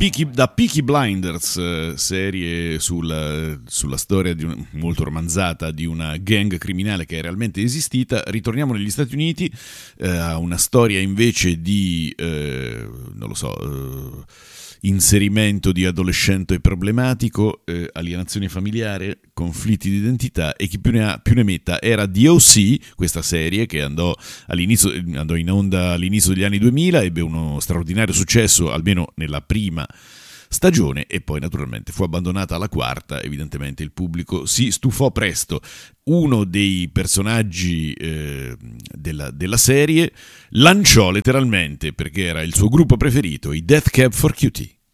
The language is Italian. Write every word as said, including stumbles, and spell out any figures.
Peaky, da Peaky Blinders, eh, serie sulla, sulla storia di un, molto romanzata di una gang criminale che è realmente esistita, ritorniamo negli Stati Uniti eh, a una storia invece di, eh, non lo so, eh, inserimento di adolescente problematico, eh, alienazione familiare, conflitti di identità, e chi più ne ha più ne metta. Era D O C, questa serie che andò, all'inizio, andò in onda all'inizio degli anni duemila, ebbe uno straordinario successo almeno nella prima stagione e poi naturalmente fu abbandonata alla quarta. Evidentemente il pubblico si stufò presto. Uno dei personaggi eh, della, della serie lanciò letteralmente, perché era il suo gruppo preferito, i Death Cab for Cutie.